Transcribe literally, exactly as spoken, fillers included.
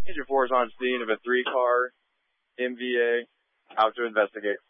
Procedure four is on scene of a three-car M V A out to investigate.